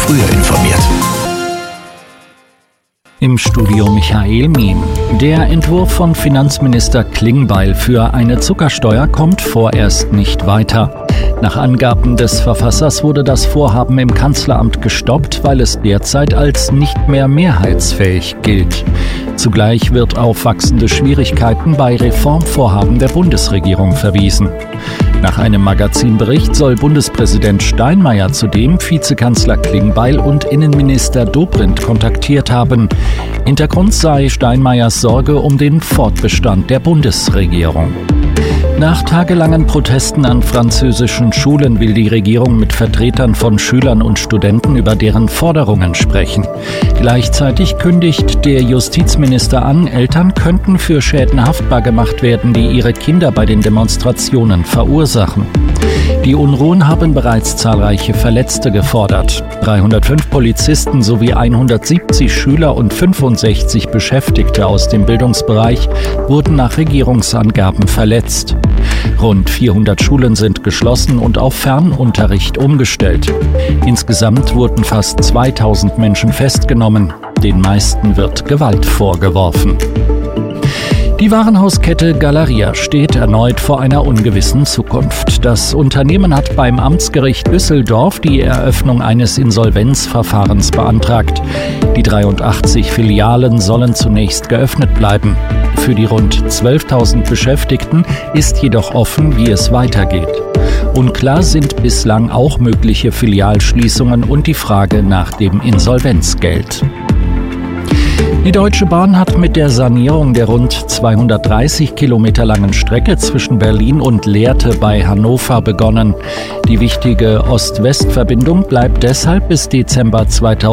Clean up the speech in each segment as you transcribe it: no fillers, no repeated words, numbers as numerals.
früher informiert. Im Studio Michael Miem. Der Entwurf von Finanzminister Klingbeil für eine Zuckersteuer kommt vorerst nicht weiter. Nach Angaben des Verfassers wurde das Vorhaben im Kanzleramt gestoppt, weil es derzeit als nicht mehr mehrheitsfähig gilt. Zugleich wird auf wachsende Schwierigkeiten bei Reformvorhaben der Bundesregierung verwiesen. Nach einem Magazinbericht soll Bundespräsident Steinmeier zudem Vizekanzler Klingbeil und Innenminister Dobrindt kontaktiert haben. Hintergrund sei Steinmeiers Sorge um den Fortbestand der Bundesregierung. Nach tagelangen Protesten an französischen Schulen will die Regierung mit Vertretern von Schülern und Studenten über deren Forderungen sprechen. Gleichzeitig kündigt der Justizminister an, Eltern könnten für Schäden haftbar gemacht werden, die ihre Kinder bei den Demonstrationen verursachen. Die Unruhen haben bereits zahlreiche Verletzte gefordert. 305 Polizisten sowie 170 Schüler und 65 Beschäftigte aus dem Bildungsbereich wurden nach Regierungsangaben verletzt. Rund 400 Schulen sind geschlossen und auf Fernunterricht umgestellt. Insgesamt wurden fast 2000 Menschen festgenommen. Den meisten wird Gewalt vorgeworfen. Die Warenhauskette Galeria steht erneut vor einer ungewissen Zukunft. Das Unternehmen hat beim Amtsgericht Düsseldorf die Eröffnung eines Insolvenzverfahrens beantragt. Die 83 Filialen sollen zunächst geöffnet bleiben. Für die rund 12.000 Beschäftigten ist jedoch offen, wie es weitergeht. Unklar sind bislang auch mögliche Filialschließungen und die Frage nach dem Insolvenzgeld. Die Deutsche Bahn hat mit der Sanierung der rund 230 Kilometer langen Strecke zwischen Berlin und Lehrte bei Hannover begonnen. Die wichtige Ost-West-Verbindung bleibt deshalb bis Dezember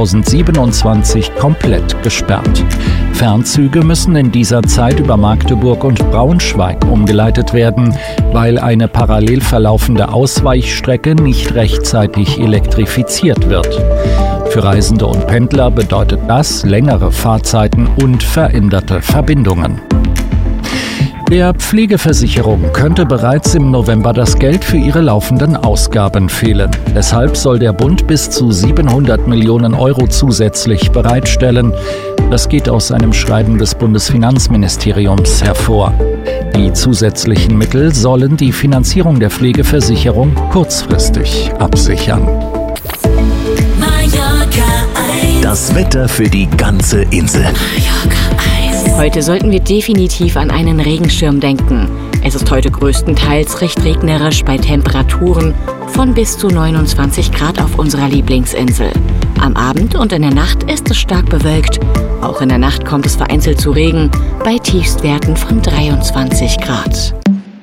2027 komplett gesperrt. Fernzüge müssen in dieser Zeit über Magdeburg und Braunschweig umgeleitet werden, weil eine parallel verlaufende Ausweichstrecke nicht rechtzeitig elektrifiziert wird. Für Reisende und Pendler bedeutet das längere Fahrzeiten und veränderte Verbindungen. Der Pflegeversicherung könnte bereits im November das Geld für ihre laufenden Ausgaben fehlen. Deshalb soll der Bund bis zu 700 Millionen Euro zusätzlich bereitstellen. Das geht aus einem Schreiben des Bundesfinanzministeriums hervor. Die zusätzlichen Mittel sollen die Finanzierung der Pflegeversicherung kurzfristig absichern. Das Wetter für die ganze Insel. Heute sollten wir definitiv an einen Regenschirm denken. Es ist heute größtenteils recht regnerisch bei Temperaturen von bis zu 29 Grad auf unserer Lieblingsinsel. Am Abend und in der Nacht ist es stark bewölkt. Auch in der Nacht kommt es vereinzelt zu Regen bei Tiefstwerten von 23 Grad.